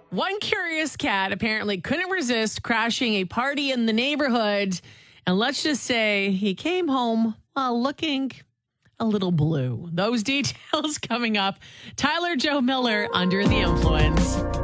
One curious cat apparently couldn't resist crashing a party in the neighborhood. And let's just say he came home while looking a little blue. Those details coming up. Tyler Joe Miller, Under the Influence.